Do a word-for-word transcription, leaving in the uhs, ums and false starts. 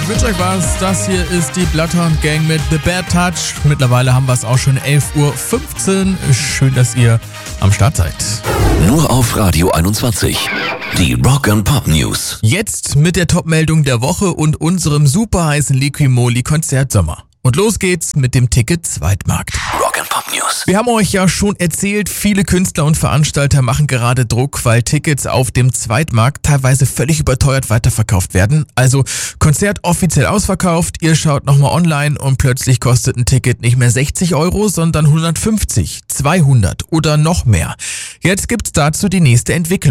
Ich wünsche euch was. Das hier ist die Bloodhound Gang mit The Bad Touch. Mittlerweile haben wir es auch schon elf Uhr fünfzehn. Schön, dass ihr am Start seid. Nur auf Radio einundzwanzig. Die Rock and Pop News. Jetzt mit der Top-Meldung der Woche und unserem super heißen Liqui-Moly-Konzert Sommer. Und los geht's mit dem Ticket-Zweitmarkt. Rock and Pop News. Wir haben euch ja schon erzählt, viele Künstler und Veranstalter machen gerade Druck, weil Tickets auf dem Zweitmarkt teilweise völlig überteuert weiterverkauft werden. Also Konzert offiziell ausverkauft, ihr schaut nochmal online und plötzlich kostet ein Ticket nicht mehr sechzig Euro, sondern hundertfünfzig, zweihundert oder noch mehr. Jetzt gibt's dazu die nächste Entwicklung.